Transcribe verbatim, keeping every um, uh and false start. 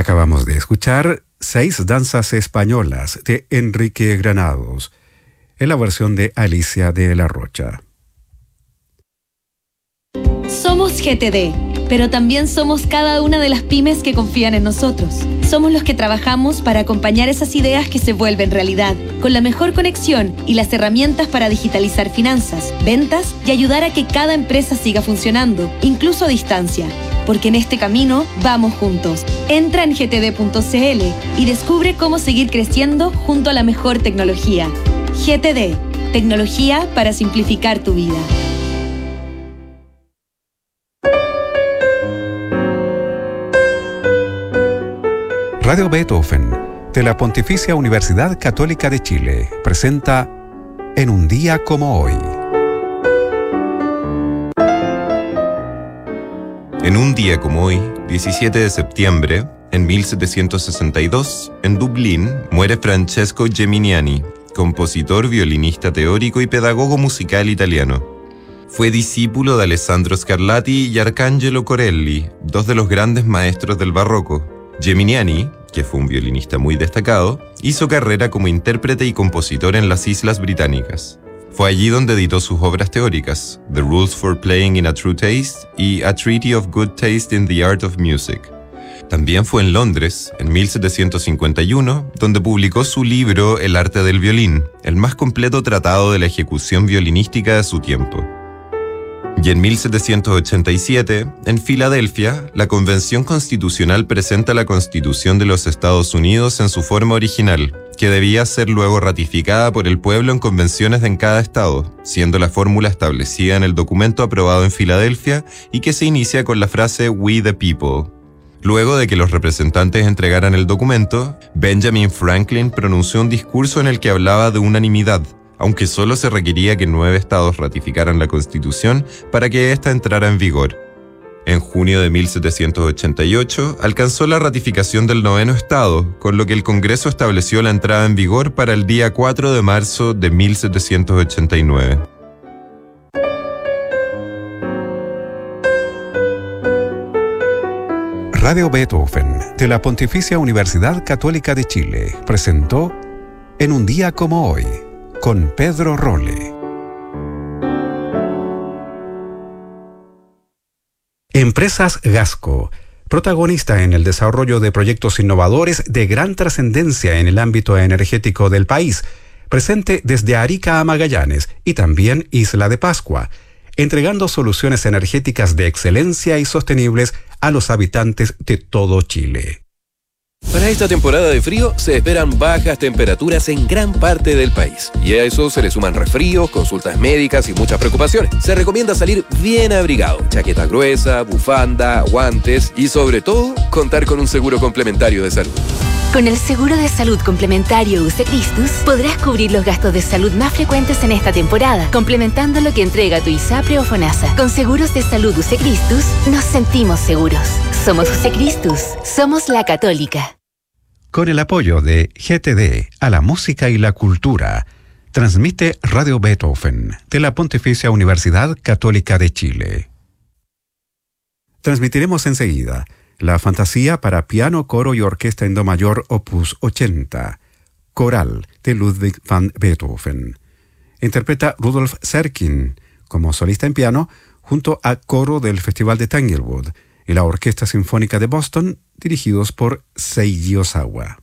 Acabamos de escuchar Seis danzas españolas de Enrique Granados, en la versión de Alicia de la Rocha. Somos G T D, pero también somos cada una de las pymes que confían en nosotros. Somos los que trabajamos para acompañar esas ideas que se vuelven realidad, con la mejor conexión y las herramientas para digitalizar finanzas, ventas y ayudar a que cada empresa siga funcionando, incluso a distancia. Porque en este camino vamos juntos. Entra en g t d punto c l y descubre cómo seguir creciendo junto a la mejor tecnología. G T D, tecnología para simplificar tu vida. Radio Beethoven, de la Pontificia Universidad Católica de Chile, presenta En un día como hoy. En un día como hoy, diecisiete de septiembre, en mil setecientos sesenta y dos, en Dublín, muere Francesco Geminiani, compositor, violinista teórico y pedagogo musical italiano. Fue discípulo de Alessandro Scarlatti y Arcangelo Corelli, dos de los grandes maestros del barroco. Geminiani, que fue un violinista muy destacado, hizo carrera como intérprete y compositor en las Islas Británicas. Fue allí donde editó sus obras teóricas, The Rules for Playing in a True Taste y A Treaty of Good Taste in the Art of Music. También fue en Londres, en mil setecientos cincuenta y uno, donde publicó su libro El arte del violín, el más completo tratado de la ejecución violinística de su tiempo. Y en mil setecientos ochenta y siete, en Filadelfia, la Convención Constitucional presenta la Constitución de los Estados Unidos en su forma original, que debía ser luego ratificada por el pueblo en convenciones en cada estado, siendo la fórmula establecida en el documento aprobado en Filadelfia y que se inicia con la frase "We the People". Luego de que los representantes entregaran el documento, Benjamin Franklin pronunció un discurso en el que hablaba de unanimidad, aunque solo se requería que nueve estados ratificaran la Constitución para que ésta entrara en vigor. En junio de mil setecientos ochenta y ocho, alcanzó la ratificación del noveno estado, con lo que el Congreso estableció la entrada en vigor para el día cuatro de marzo de mil setecientos ochenta y nueve. Radio Beethoven, de la Pontificia Universidad Católica de Chile, presentó En un día como hoy, con Pedro Rolle. Empresas Gasco, protagonista en el desarrollo de proyectos innovadores de gran trascendencia en el ámbito energético del país, presente desde Arica a Magallanes y también Isla de Pascua, entregando soluciones energéticas de excelencia y sostenibles a los habitantes de todo Chile. Para esta temporada de frío se esperan bajas temperaturas en gran parte del país. Y a eso se le suman resfríos, consultas médicas y muchas preocupaciones. Se recomienda salir bien abrigado, chaqueta gruesa, bufanda, guantes y sobre todo contar con un seguro complementario de salud. Con el seguro de salud complementario U C Christus podrás cubrir los gastos de salud más frecuentes en esta temporada, complementando lo que entrega tu ISAPRE o FONASA. Con seguros de salud U C Christus nos sentimos seguros. Somos U C Christus, somos la Católica. Con el apoyo de G T D a la música y la cultura, transmite Radio Beethoven de la Pontificia Universidad Católica de Chile. Transmitiremos enseguida la fantasía para piano, coro y orquesta en do mayor opus ochenta, Coral de Ludwig van Beethoven. Interpreta Rudolf Serkin como solista en piano junto a coro del Festival de Tanglewood y la Orquesta Sinfónica de Boston, dirigidos por Seiji Ozawa.